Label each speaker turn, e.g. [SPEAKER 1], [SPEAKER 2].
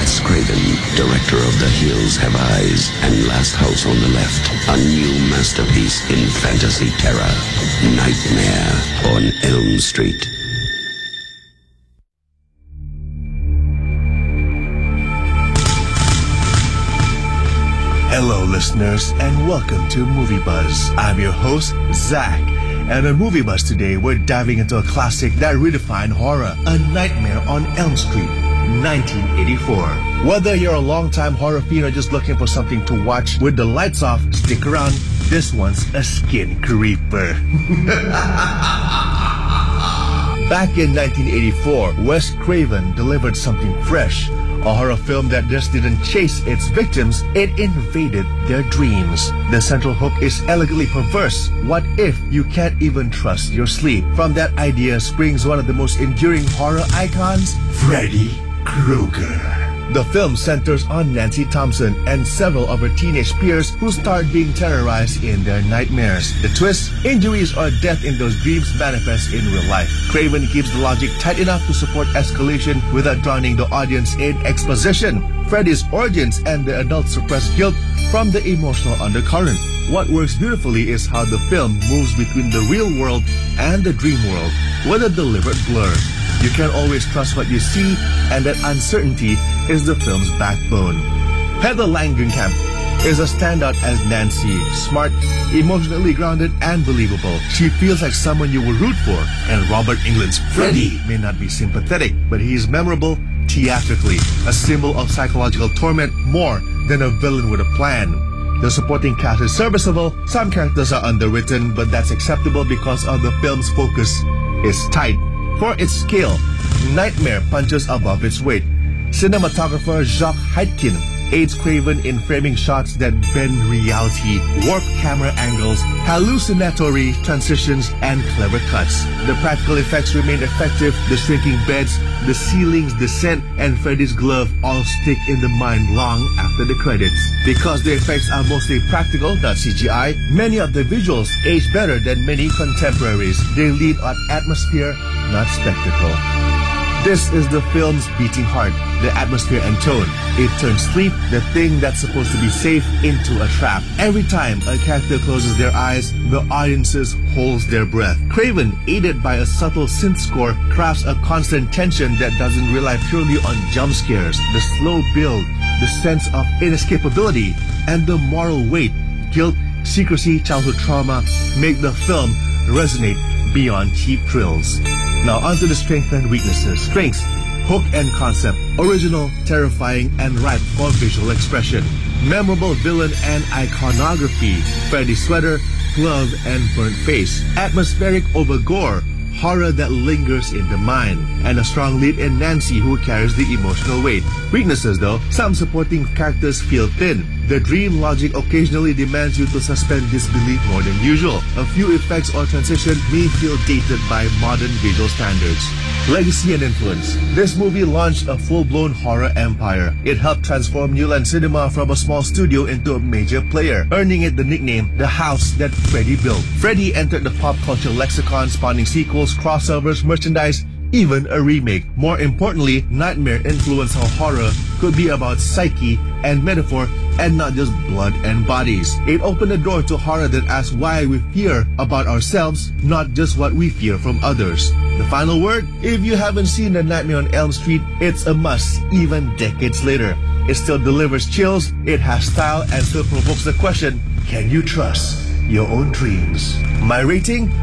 [SPEAKER 1] Wes Craven, director of The Hills Have Eyes and Last House on the Left. A new masterpiece in fantasy terror. Nightmare on Elm Street.
[SPEAKER 2] Hello, listeners, and welcome to Movie Buzz. I'm your host, Zach. And on Movie Buzz today, we're diving into a classic that redefined horror, A Nightmare on Elm Street, 1984. Whether you're a longtime horror fiend or just looking for something to watch with the lights off, stick around. This one's a skin creeper. Back in 1984, Wes Craven delivered something fresh. A horror film that just didn't chase its victims, it invaded their dreams. The central hook is elegantly perverse. What if you can't even trust your sleep? From that idea springs one of the most enduring horror icons, Freddy Krueger. The film centers on Nancy Thompson and several of her teenage peers who start being terrorized in their nightmares. The twist, injuries or death in those dreams manifest in real life. Craven keeps the logic tight enough to support escalation without drowning the audience in exposition. Freddy's origins and the adult suppressed guilt from the emotional undercurrent. What works beautifully is how the film moves between the real world and the dream world with a deliberate blur. You can't always trust what you see, and that uncertainty is the film's backbone. Heather Langenkamp is a standout as Nancy, smart, emotionally grounded, and believable. She feels like someone you will root for, and Robert Englund's Freddy may not be sympathetic, but he is memorable theatrically, a symbol of psychological torment more than a villain with a plan. The supporting cast is serviceable. Some characters are underwritten, but that's acceptable because of the film's focus is tight. For its scale, Nightmare punches above its weight. Cinematographer Jacques Heitkin aids Craven in framing shots that bend reality, warp camera angles, hallucinatory transitions, and clever cuts. The practical effects remain effective. The shrinking beds, the ceilings, the scent, and Freddy's glove all stick in the mind long after the credits. Because the effects are mostly practical, not CGI, many of the visuals age better than many contemporaries. They lead on atmosphere, not spectacle. This is the film's beating heart, the atmosphere and tone. It turns sleep, the thing that's supposed to be safe, into a trap. Every time a character closes their eyes, the audiences holds their breath. Craven, aided by a subtle synth score, crafts a constant tension that doesn't rely purely on jump scares. The slow build, the sense of inescapability, and the moral weight, guilt, secrecy, childhood trauma, make the film resonate beyond cheap thrills. Now onto the strengths and weaknesses. Strengths: hook and concept, original, terrifying, and ripe for visual expression. Memorable villain and iconography, Freddy's sweater, glove, and burnt face. Atmospheric over gore, horror that lingers in the mind. And a strong lead in Nancy who carries the emotional weight. Weaknesses though, some supporting characters feel thin. The dream logic occasionally demands you to suspend disbelief more than usual. A few effects or transition may feel dated by modern visual standards. Legacy and influence. This movie launched a full-blown horror empire. It helped transform New Line Cinema from a small studio into a major player, earning it the nickname The House That Freddy Built. Freddy entered the pop culture lexicon, spawning sequels, crossovers, merchandise, even a remake. More importantly, Nightmare influenced how horror could be about psyche and metaphor and not just blood and bodies. It opened the door to horror that asks why we fear about ourselves, not just what we fear from others. The final word? If you haven't seen A Nightmare on Elm Street, it's a must, even decades later. It still delivers chills, it has style, and still provokes the question, can you trust your own dreams? My rating?